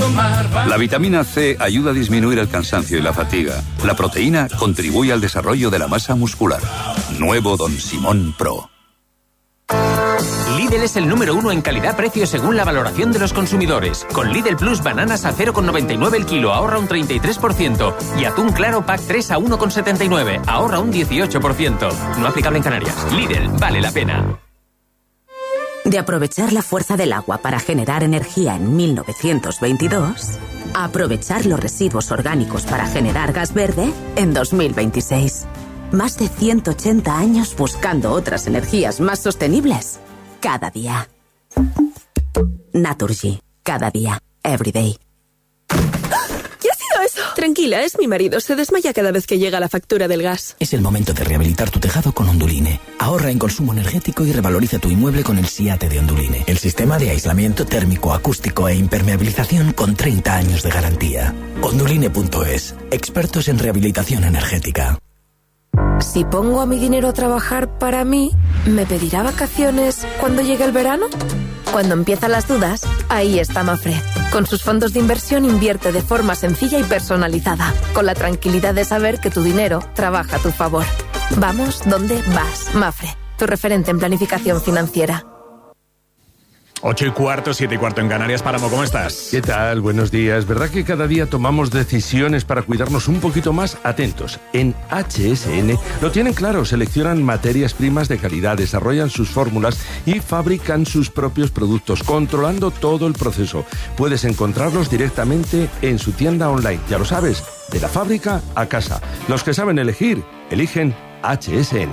La vitamina C ayuda a disminuir el cansancio y la fatiga. La proteína contribuye al desarrollo de la masa muscular. Nuevo Don Simón Pro. Lidl es el número 1 en calidad-precio según la valoración de los consumidores. Con Lidl Plus bananas a 0,99 el kilo, ahorra un 33%. Y atún claro pack 3 a 1,79, ahorra un 18%. No aplicable en Canarias. Lidl, vale la pena. De aprovechar la fuerza del agua para generar energía en 1922, a aprovechar los residuos orgánicos para generar gas verde en 2026. Más de 180 años buscando otras energías más sostenibles. Cada día. Naturgy. Cada día. Every day. ¿Qué ha sido eso? Tranquila, es mi marido. Se desmaya cada vez que llega la factura del gas. Es el momento de rehabilitar tu tejado con Onduline. Ahorra en consumo energético y revaloriza tu inmueble con el SIATE de Onduline. El sistema de aislamiento térmico, acústico e impermeabilización con 30 años de garantía. Onduline.es. Expertos en rehabilitación energética. Si pongo a mi dinero a trabajar para mí, ¿me pedirá vacaciones cuando llegue el verano? Cuando empiezan las dudas, ahí está Mafre. Con sus fondos de inversión invierte de forma sencilla y personalizada, con la tranquilidad de saber que tu dinero trabaja a tu favor. Vamos donde vas. Mafre, tu referente en planificación financiera. 8:15, 7:15 en Canarias. Páramo, ¿cómo estás? ¿Qué tal? Buenos días. ¿Verdad que cada día tomamos decisiones para cuidarnos un poquito más? Atentos. En HSN lo tienen claro. Seleccionan materias primas de calidad, desarrollan sus fórmulas y fabrican sus propios productos, controlando todo el proceso. Puedes encontrarlos directamente en su tienda online. Ya lo sabes, de la fábrica a casa. Los que saben elegir, eligen HSN.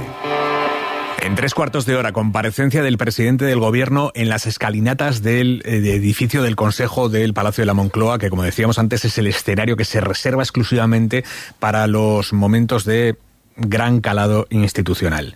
En 3/4 de hora, comparecencia del presidente del Gobierno en las escalinatas del edificio del Consejo del Palacio de la Moncloa, que, como decíamos antes, es el escenario que se reserva exclusivamente para los momentos de gran calado institucional.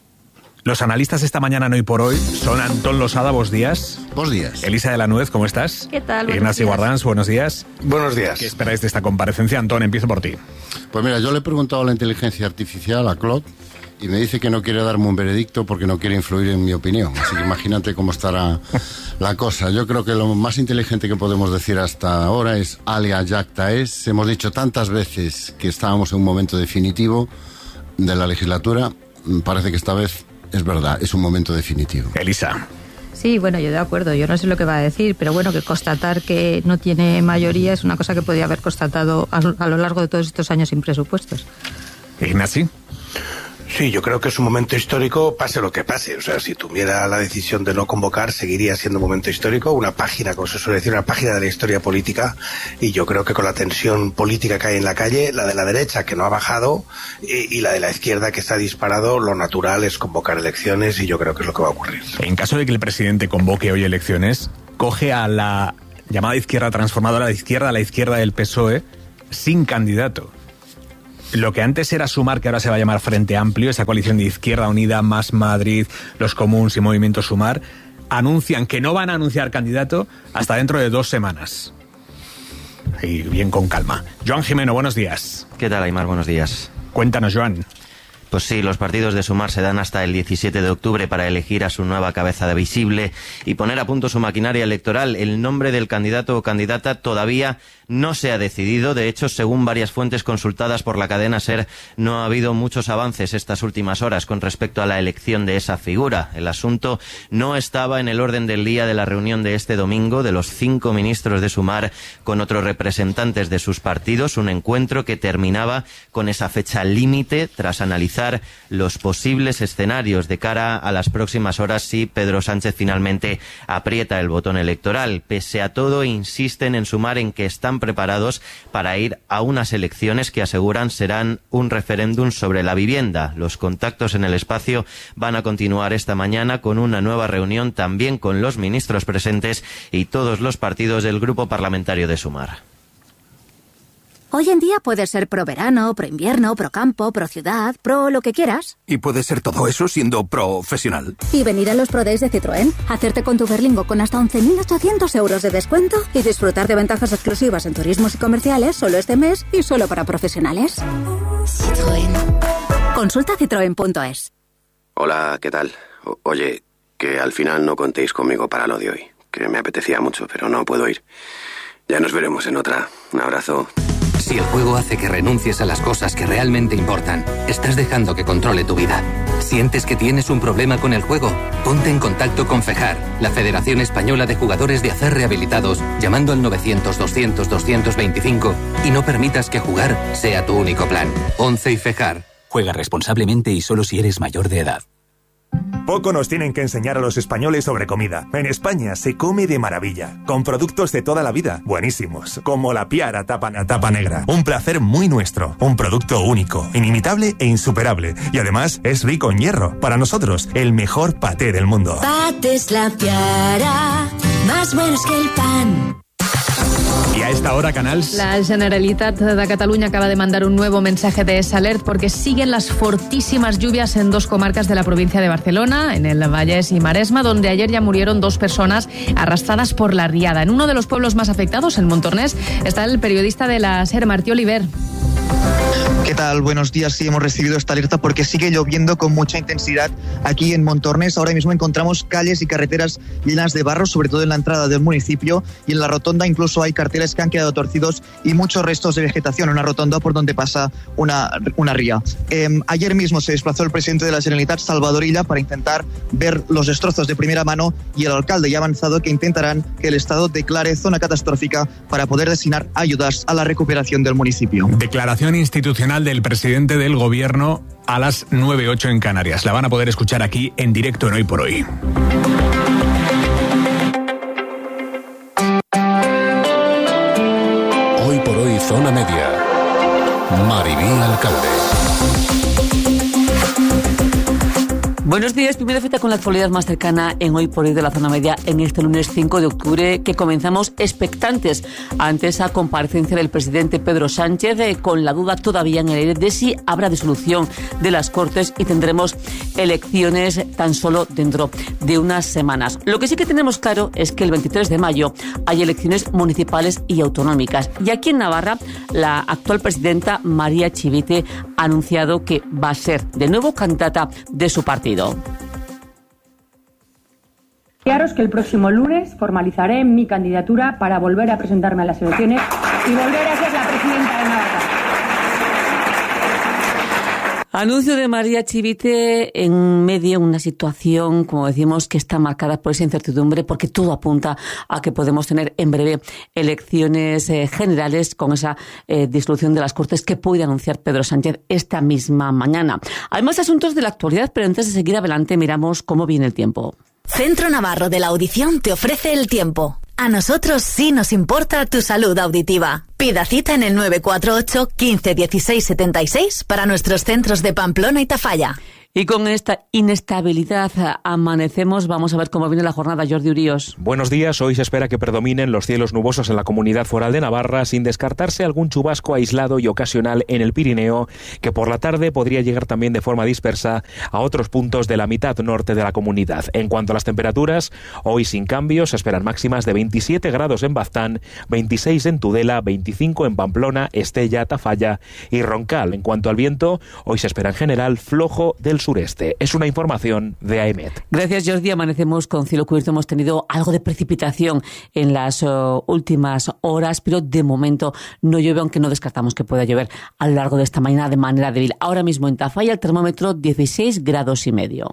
Los analistas esta mañana, no y por hoy, son Antón Losada, buenos días. Buenos días. Elisa de la Nuez, ¿cómo estás? ¿Qué tal? Ignacio Guardans, buenos días. Buenos días. ¿Qué esperáis de esta comparecencia? Antón, empiezo por ti. Pues mira, yo le he preguntado a la inteligencia artificial, a Claude, y me dice que no quiere darme un veredicto porque no quiere influir en mi opinión. Así que imagínate cómo estará la cosa. Yo creo que lo más inteligente que podemos decir hasta ahora es alia jacta es. Hemos dicho tantas veces que estábamos en un momento definitivo de la legislatura. Parece que esta vez es verdad, es un momento definitivo. Elisa. Sí, bueno, yo de acuerdo, yo no sé lo que va a decir, pero bueno, que constatar que no tiene mayoría es una cosa que podía haber constatado a lo largo de todos estos años sin presupuestos. Ignacio. Sí, yo creo que es un momento histórico, pase lo que pase. O sea, si tuviera la decisión de no convocar, seguiría siendo un momento histórico, una página, como se suele decir, una página de la historia política. Y yo creo que con la tensión política que hay en la calle, la de la derecha, que no ha bajado, y la de la izquierda, que está disparado, lo natural es convocar elecciones, y yo creo que es lo que va a ocurrir. En caso de que el presidente convoque hoy elecciones, coge a la llamada izquierda transformadora, la izquierda del PSOE, sin candidato. Lo que antes era Sumar, que ahora se va a llamar Frente Amplio, esa coalición de Izquierda Unida, Más Madrid, Los Comuns y Movimiento Sumar, anuncian que no van a anunciar candidato hasta dentro de 2 semanas. Y bien con calma. Joan Jimeno, buenos días. ¿Qué tal, Aimar? Buenos días. Cuéntanos, Joan. Pues sí, los partidos de Sumar se dan hasta el 17 de octubre para elegir a su nueva cabeza de visible y poner a punto su maquinaria electoral. El nombre del candidato o candidata todavía no se ha decidido. De hecho, según varias fuentes consultadas por la cadena SER, no ha habido muchos avances estas últimas horas con respecto a la elección de esa figura. El asunto no estaba en el orden del día de la reunión de este domingo de los 5 ministros de Sumar con otros representantes de sus partidos, un encuentro que terminaba con esa fecha límite tras analizar los posibles escenarios de cara a las próximas horas si Pedro Sánchez finalmente aprieta el botón electoral. Pese a todo, insisten en Sumar en que están preparados para ir a unas elecciones que aseguran serán un referéndum sobre la vivienda. Los contactos en el espacio van a continuar esta mañana con una nueva reunión también con los ministros presentes y todos los partidos del grupo parlamentario de Sumar. Hoy en día puedes ser pro verano, pro invierno, pro campo, pro ciudad, pro lo que quieras. Y puedes ser todo eso siendo profesional. Y venir a los Pro Days de Citroën, hacerte con tu Berlingo con hasta 11.800 euros de descuento y disfrutar de ventajas exclusivas en turismos y comerciales solo este mes y solo para profesionales. Citroën. Consulta citroen.es. Hola, ¿qué tal? Oye, que al final no contéis conmigo para lo de hoy, que me apetecía mucho, pero no puedo ir. Ya nos veremos en otra. Un abrazo. Si el juego hace que renuncies a las cosas que realmente importan, estás dejando que controle tu vida. ¿Sientes que tienes un problema con el juego? Ponte en contacto con FEJAR, la Federación Española de Jugadores de Azar Rehabilitados, llamando al 900-200-225 y no permitas que jugar sea tu único plan. 11 y FEJAR. Juega responsablemente y solo si eres mayor de edad. Poco nos tienen que enseñar a los españoles sobre comida. En España se come de maravilla, con productos de toda la vida, buenísimos, como la Piara tapa negra. Un placer muy nuestro, un producto único, inimitable e insuperable. Y además es rico en hierro. Para nosotros, el mejor paté del mundo. Patés La Piara, más buenos que el pan. I a esta hora, Canals. La Generalitat de Cataluña acaba de mandar un nuevo mensaje de Salert porque siguen las fortísimas lluvias en 2 comarcas de la provincia de Barcelona, en el Vallès y Maresma, donde ayer ya murieron 2 personas arrastradas por la riada. En uno de los pueblos más afectados, en Montornès, está el periodista de la SER, Martí Oliver. ¿Qué tal? Buenos días. Sí, hemos recibido esta alerta porque sigue lloviendo con mucha intensidad aquí en Montornès. Ahora mismo encontramos calles y carreteras llenas de barro, sobre todo en la entrada del municipio, y en la rotonda incluso hay carteles que han quedado torcidos y muchos restos de vegetación, una rotonda por donde pasa una ría. Ayer mismo se desplazó el presidente de la Generalitat, Salvador Illa, para intentar ver los destrozos de primera mano, y el alcalde ya ha avanzado que intentarán que el Estado declare zona catastrófica para poder destinar ayudas a la recuperación del municipio. Declaración institucional del presidente del gobierno a las 9:08 en Canarias. La van a poder escuchar aquí en directo en Hoy por Hoy. Hoy por Hoy, Zona Media. Maribí Alcalde. Buenos días, primera cita con la actualidad más cercana en Hoy por Hoy de la Zona Media en este lunes 5 de octubre, que comenzamos expectantes ante esa comparecencia del presidente Pedro Sánchez, con la duda todavía en el aire de si habrá disolución de las Cortes y tendremos elecciones tan solo dentro de unas semanas. Lo que sí que tenemos claro es que el 23 de mayo hay elecciones municipales y autonómicas, y aquí en Navarra la actual presidenta María Chivite ha anunciado que va a ser de nuevo candidata de su partido. Claro que el próximo lunes formalizaré mi candidatura para volver a presentarme a las elecciones y volver a ser la presidenta de Navarra. Anuncio de María Chivite en medio de una situación, como decimos, que está marcada por esa incertidumbre, porque todo apunta a que podemos tener en breve elecciones generales con esa disolución de las Cortes que puede anunciar Pedro Sánchez esta misma mañana. Hay más asuntos de la actualidad, pero antes de seguir adelante miramos cómo viene el tiempo. Centro Navarro de la Audición te ofrece el tiempo. A nosotros sí nos importa tu salud auditiva. Pida cita en el 948 15 16 76 para nuestros centros de Pamplona y Tafalla. Y con esta inestabilidad amanecemos. Vamos a ver cómo viene la jornada. Jordi Uríos. Buenos días. Hoy se espera que predominen los cielos nubosos en la Comunidad Foral de Navarra, sin descartarse algún chubasco aislado y ocasional en el Pirineo, que por la tarde podría llegar también de forma dispersa a otros puntos de la mitad norte de la comunidad. En cuanto a las temperaturas, hoy sin cambios se esperan máximas de 27 grados en Baztán, 26 en Tudela, 25 en Pamplona, Estella, Tafalla y Roncal. En cuanto al viento, hoy se espera en general flojo del sureste. Es una información de AEMET. Gracias, Jordi. Amanecemos con cielo cubierto. Hemos tenido algo de precipitación en las últimas horas, pero de momento no llueve, aunque no descartamos que pueda llover a lo largo de esta mañana de manera débil. Ahora mismo en Tafalla el termómetro 16 grados y medio.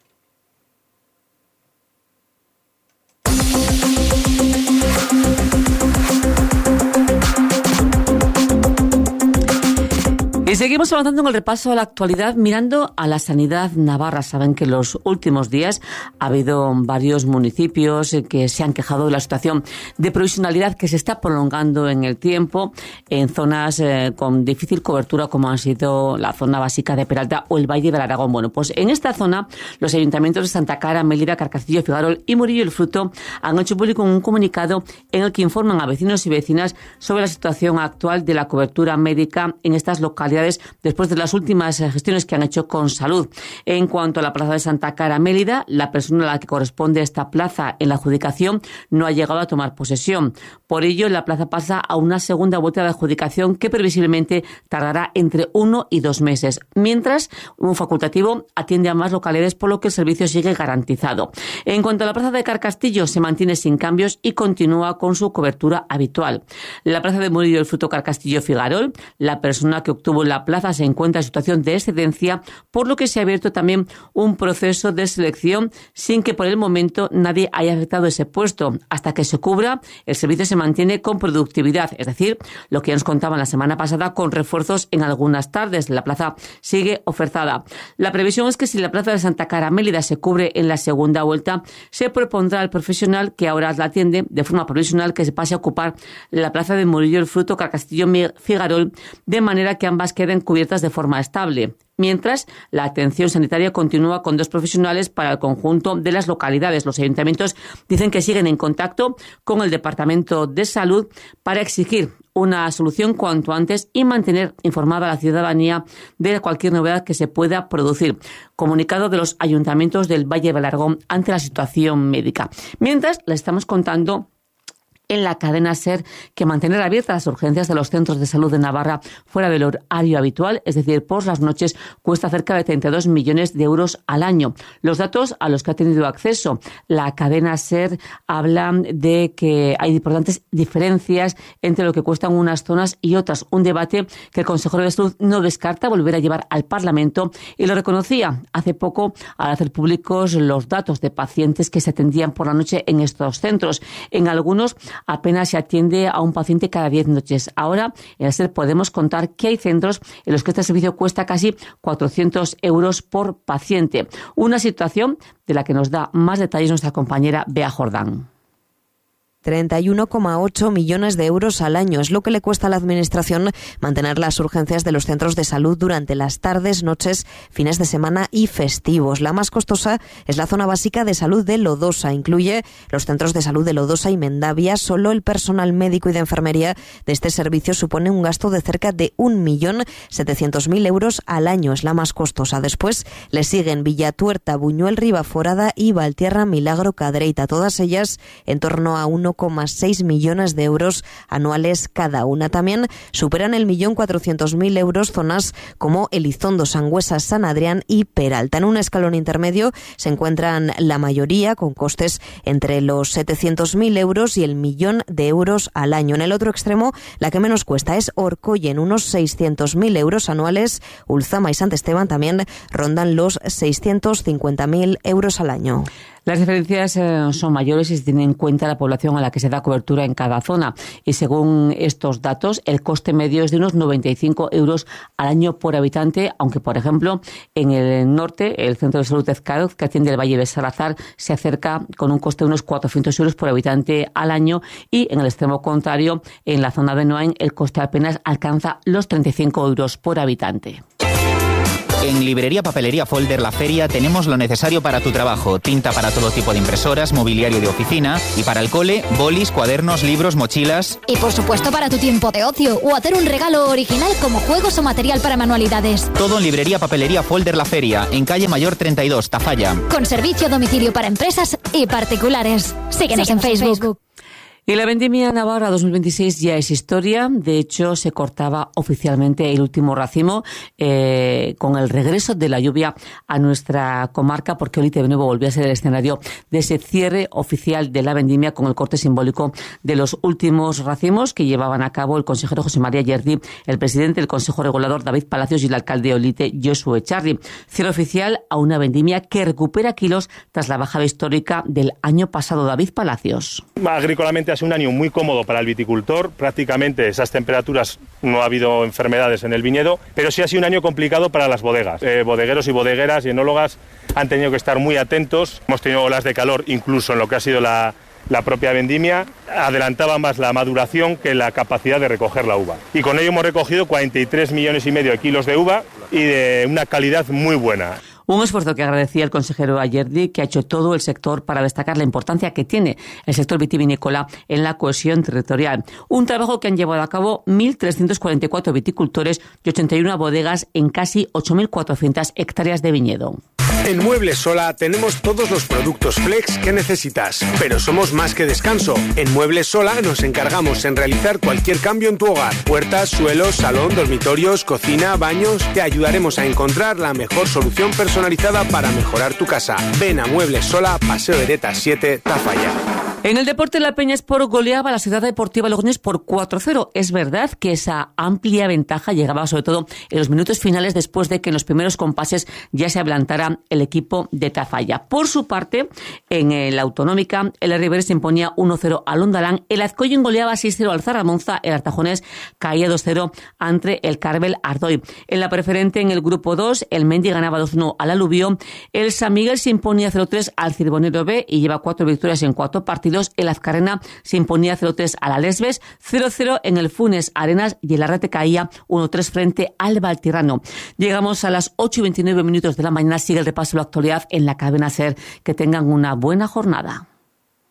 Y seguimos avanzando en el repaso a la actualidad, mirando a la sanidad navarra. Saben que en los últimos días ha habido varios municipios que se han quejado de la situación de provisionalidad que se está prolongando en el tiempo en zonas con difícil cobertura, como han sido la zona básica de Peralta o el Valle del Aragón. Bueno, pues en esta zona los ayuntamientos de Santa Clara, Mélida, Carcastillo, Figarol y Murillo el Fruto han hecho público un comunicado en el que informan a vecinos y vecinas sobre la situación actual de la cobertura médica en estas localidades autoridades después de las últimas gestiones que han hecho con Salud. En cuanto a la plaza de Santa Cara Mélida, la persona a la que corresponde esta plaza en la adjudicación no ha llegado a tomar posesión. Por ello, la plaza pasa a una segunda vuelta de adjudicación que previsiblemente tardará entre 1 y 2 meses, mientras un facultativo atiende a más localidades, por lo que el servicio sigue garantizado. En cuanto a la plaza de Carcastillo, se mantiene sin cambios y continúa con su cobertura habitual. La plaza de Murillo del Fruto Carcastillo Figarol, la persona que obtuvo la plaza se encuentra en situación de excedencia, por lo que se ha abierto también un proceso de selección sin que por el momento nadie haya aceptado ese puesto. Hasta que se cubra, el servicio se mantiene con productividad, es decir, lo que ya nos contaban la semana pasada, con refuerzos en algunas tardes. La plaza sigue ofertada. La previsión es que si la plaza de Santa Cara Mélida se cubre en la segunda vuelta, se propondrá al profesional que ahora la atiende de forma provisional que se pase a ocupar la plaza de Murillo del Fruto Carcastillo Figarol, de manera que ambas queden cubiertas de forma estable. Mientras, la atención sanitaria continúa con 2 profesionales para el conjunto de las localidades. Los ayuntamientos dicen que siguen en contacto con el Departamento de Salud para exigir una solución cuanto antes y mantener informada a la ciudadanía de cualquier novedad que se pueda producir. Comunicado de los ayuntamientos del Valle de Alargón ante la situación médica. Mientras, les estamos contando en la cadena SER que mantener abiertas las urgencias de los centros de salud de Navarra fuera del horario habitual, es decir, por las noches, cuesta cerca de 32 millones de euros al año. Los datos a los que ha tenido acceso la cadena SER hablan de que hay importantes diferencias entre lo que cuestan unas zonas y otras. Un debate que el consejero de Salud no descarta volver a llevar al Parlamento y lo reconocía hace poco al hacer públicos los datos de pacientes que se atendían por la noche en estos centros. En algunos apenas se atiende a un paciente cada 10 noches. Ahora, en el SER podemos contar que hay centros en los que este servicio cuesta casi 400 euros por paciente. Una situación de la que nos da más detalles nuestra compañera Bea Jordán. 31,8 millones de euros al año es lo que le cuesta a la Administración mantener las urgencias de los centros de salud durante las tardes, noches, fines de semana y festivos. La más costosa es la zona básica de salud de Lodosa. Incluye los centros de salud de Lodosa y Mendavia. Solo el personal médico y de enfermería de este servicio supone un gasto de cerca de 1.700.000 euros al año. Es la más costosa. Después le siguen Villatuerta, Buñuel, Ribaforada y Valtierra, Milagro, Cadreita. Todas ellas en torno a 1,6 millones de euros anuales cada una. También superan el 1.400.000 euros zonas como Elizondo, Sangüesa, San Adrián y Peralta. En un escalón intermedio se encuentran la mayoría con costes entre los 700.000 euros y el 1.000.000 de euros al año. En el otro extremo, la que menos cuesta es Orcoyen, unos 600.000 euros anuales. Ulzama y Sant Esteban también rondan los 650.000 euros al año. Las diferencias son mayores si se tiene en cuenta la población a la que se da cobertura en cada zona. Y según estos datos, el coste medio es de unos 95 euros al año por habitante, aunque, por ejemplo, en el norte, el Centro de Salud de Ezcaroz, que atiende el Valle de Salazar, se acerca con un coste de unos 400 euros por habitante al año. Y en el extremo contrario, en la zona de Noain, el coste apenas alcanza los 35 euros por habitante. En Librería Papelería Folder La Feria tenemos lo necesario para tu trabajo. Tinta para todo tipo de impresoras, mobiliario de oficina y para el cole, bolis, cuadernos, libros, mochilas. Y por supuesto para tu tiempo de ocio o hacer un regalo original como juegos o material para manualidades. Todo en Librería Papelería Folder La Feria, en calle Mayor 32, Tafalla. Con servicio a domicilio para empresas y particulares. Síguenos en Facebook. Y la vendimia Navarra 2026 ya es historia. De hecho, se cortaba oficialmente el último racimo con el regreso de la lluvia a nuestra comarca, porque Olite de nuevo volvió a ser el escenario de ese cierre oficial de la vendimia con el corte simbólico de los últimos racimos que llevaban a cabo el consejero José María Yerdí, el presidente del Consejo Regulador David Palacios y el alcalde de Olite, Josu Echarri. Cierre oficial a una vendimia que recupera kilos tras la bajada histórica del año pasado. David Palacios. Agrícolamente ha sido un año muy cómodo para el viticultor, prácticamente esas temperaturas, no ha habido enfermedades en el viñedo, pero sí ha sido un año complicado para las bodegas. Bodegueros y bodegueras y enólogas han tenido que estar muy atentos. Hemos tenido olas de calor incluso en lo que ha sido la propia vendimia, adelantaba más la maduración que la capacidad de recoger la uva. Y con ello hemos recogido 43,5 millones de kilos de uva y de una calidad muy buena. Un esfuerzo que agradecía el consejero Ayerdi, que ha hecho todo el sector para destacar la importancia que tiene el sector vitivinícola en la cohesión territorial. Un trabajo que han llevado a cabo 1.344 viticultores y 81 bodegas en casi 8.400 hectáreas de viñedo. En Muebles Sola tenemos todos los productos flex que necesitas, pero somos más que descanso. En Muebles Sola nos encargamos en realizar cualquier cambio en tu hogar. Puertas, suelos, salón, dormitorios, cocina, baños. Te ayudaremos a encontrar la mejor solución personalizada para mejorar tu casa. Ven a Muebles Sola, Paseo Hereta 7, Tafalla. En el deporte, la Peña Sport goleaba a la Ciudad Deportiva Logroñés por 4-0. Es verdad que esa amplia ventaja llegaba sobre todo en los minutos finales, después de que en los primeros compases ya se adelantara el equipo de Tafalla. Por su parte, en la Autonómica, el Rivera se imponía 1-0 al Ondalán, el Azcoyen goleaba 6-0 al Zaramonza, el Artajonés caía 2-0 ante el Carvel Ardoy. En la preferente, en el grupo 2, el Mendi ganaba 2-1 al Alubión, el San Miguel se imponía 0-3 al Cirbonero B y lleva 4 victorias en 4 partidos. El Azcarena se imponía 0-3 a la Lesbes, 0-0 en el Funes Arenas y el Arrate caía 1-3 frente al Valtirrano. Llegamos a las 8:29 de la mañana. Sigue el repaso de la actualidad en la cadena SER. Que tengan una buena jornada.